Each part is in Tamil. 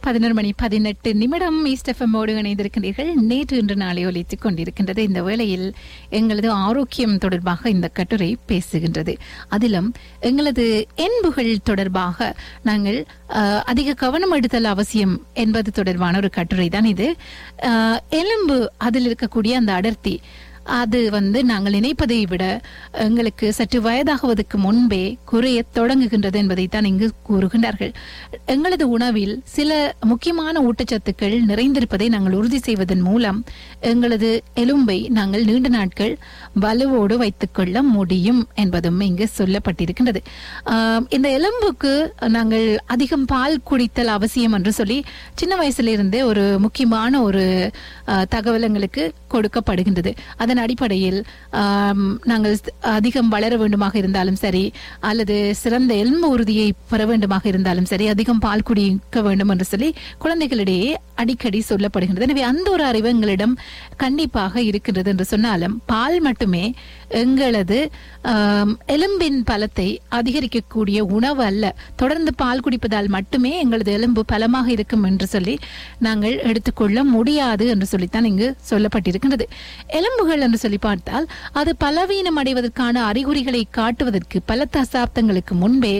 11:18 ஈஸ்ட் எஃப்எம்மோடு இணைந்திருக்கின்றீர்கள். நேற்று இன்று நாளை ஒலித்துக் கொண்டிருக்கின்றது. இந்த வேளையில் எங்களது ஆரோக்கியம் தொடர்பாக இந்த கட்டுரை பேசுகின்றது. அதிலும் எங்களது எண்புகள் தொடர்பாக நாங்கள் அதிக கவனம் எடுத்தல் அவசியம் என்பது தொடர்பான ஒரு கட்டுரை தான் இது. எலும்பு அதில் இருக்கக்கூடிய அந்த அடர்த்தி அது நாங்கள் நினைப்பதை விட எங்களுக்கு சற்று வயதாகுவதற்கு முன்பே குறைய தொடங்குகின்றது என்பதைத்தான் இங்கு கூறுகின்றார்கள். எங்களது உணவில் சில முக்கியமான ஊட்டச்சத்துக்கள் நிறைந்திருப்பதை நாங்கள் உறுதி செய்வதன் மூலம் எங்களது எலும்பை நாங்கள் நீண்ட நாட்கள் வலுவோடு வைத்துக் கொள்ள முடியும் என்பதும் இங்கு சொல்லப்பட்டிருக்கின்றது. இந்த எலும்புக்கு நாங்கள் அதிகம் பால் குடித்தல் அவசியம் என்று சொல்லி சின்ன வயசிலிருந்தே ஒரு முக்கியமான ஒரு தகவல் எங்களுக்கு கொடுக்கப்படுகின்றது. அதன் அடிப்படையில் நாங்கள் அதிகம் வளர வேண்டுமாக இருந்தாலும் சரி, அல்லது சிறந்த எலும்பு உறுதியை பெற வேண்டுமாக இருந்தாலும் சரி, அதிகம் பால் குடிக்க வேண்டும் என்று சொல்லி குழந்தைகளிடையே அடிக்கடி சொல்லப்படுகின்றது. எனவே அந்த ஒரு அறிவு எங்களிடம் கண்டிப்பாக இருக்கின்றது என்று சொன்னாலும் பால் மட்டுமே எங்களது எலும்பின் பலத்தை அதிகரிக்கக்கூடிய உணவு அல்ல. தொடர்ந்து பால் குடிப்பதால் மட்டுமே எங்களது எலும்பு பலமாக இருக்கும் என்று சொல்லி நாங்கள் எடுத்துக்கொள்ள முடியாது என்று சொல்லித்தான் இங்கு சொல்லப்பட்டிருக்கின்றது. எலும்புகள் என்று சொல்லி பார்த்தால் அது பலவீனம் அடைவதற்கான அறிகுறிகளை காட்டுவதற்கு பல தசாப்தங்களுக்கு முன்பே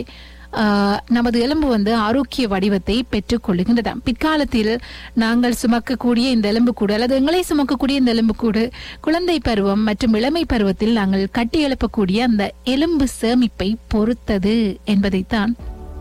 நமது எலும்பு ஆரோக்கிய வடிவத்தை பெற்றுக் கொள்ளுகின்றதாம். பிற்காலத்தில் நாங்கள் சுமக்கக்கூடிய இந்த எலும்புக்கூடு அல்லது எங்களை சுமக்கக்கூடிய இந்த எலும்புக்கூடு குழந்தை பருவம் மற்றும் இளமை பருவத்தில் நாங்கள் கட்டி எழுப்பக்கூடிய அந்த எலும்பு சேமிப்பை பொறுத்தது என்பதைத்தான்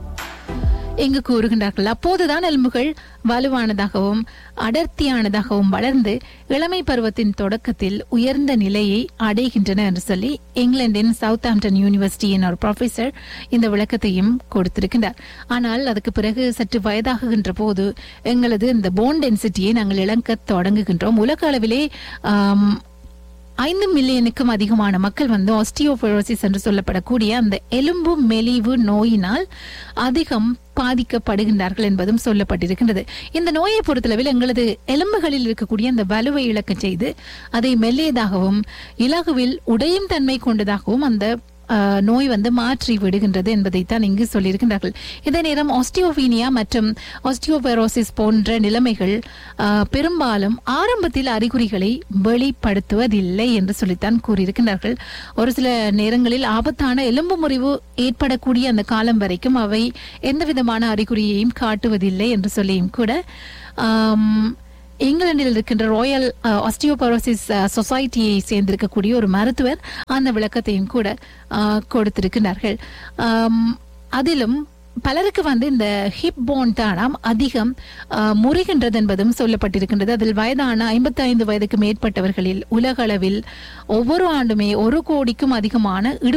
இங்கு கூறுகின்றார்கள். அப்போதுதான் எலும்புகள் வலுவானதாகவும் அடர்த்தியானதாகவும் வளர்ந்து இளமை பருவத்தின் தொடக்கத்தில் உயர்ந்த நிலையை அடைகின்றன என்று சொல்லி இங்கிலாந்தின் சவுத்ஹாம்ப்டன் யூனிவர்சிட்டியின் ஒரு ப்ரொஃபசர் இந்த விளக்கத்தையும் கொடுத்திருக்கின்றார். ஆனால் அதுக்கு பிறகு சற்று வயதாகுகின்ற போது எங்களது இந்த போன் டென்சிட்டியை நாங்கள் இழக்க தொடங்குகின்றோம். உலக அளவிலே 5 மில்லியனுக்கும் அதிகமான மக்கள் ஆஸ்டியோபோரோசிஸ் என்று சொல்லப்படக்கூடிய அந்த எலும்பு மெலிவு நோயினால் அதிகம் பாதிக்கப்படுகின்றார்கள் என்பதும் சொல்லப்பட்டிருக்கின்றது. இந்த நோயை பொறுத்தளவில் எங்களது எலும்புகளில் இருக்கக்கூடிய அந்த வலுவை இழக்க செய்து அதை மெல்லியதாகவும் இலகுவில் உடையும் தன்மை கொண்டதாகவும் அந்த நோய் மாற்றி விடுகின்றது என்பதைத்தான் இங்கு சொல்லியிருக்கின்றார்கள். இதே நேரம் ஆஸ்டியோபீனியா மற்றும் ஆஸ்டியோபோரோசிஸ் போன்ற நிலைமைகள் பெரும்பாலும் ஆரம்பத்தில் அறிகுறிகளை வெளிப்படுத்துவதில்லை என்று சொல்லித்தான் கூறியிருக்கின்றார்கள். ஒரு சில நேரங்களில் ஆபத்தான எலும்பு முறிவு ஏற்படக்கூடிய அந்த காலம் வரைக்கும் அவை எந்த விதமான அறிகுறியையும் காட்டுவதில்லை என்று சொல்லியும் கூட இங்கிலாந்தில் இருக்கின்ற ராயல் ஆஸ்டியோபோரோசிஸ் சொசைட்டியை சேர்ந்திருக்கக்கூடிய ஒரு மருத்துவர் அந்த விளக்கத்தையும் கூட கொடுத்திருக்கிறார்கள். அதிலும் பலருக்கு இந்த ஹிப் போன் தானாம் அதிகம் முறிகின்றது என்பதும் சொல்லப்பட்டிருக்கின்றது. அதில் வயதான 55 வயதுக்கு மேற்பட்டவர்களில் உலக அளவில் ஒவ்வொரு ஆண்டுமே 1 கோடிக்கும் அதிகமான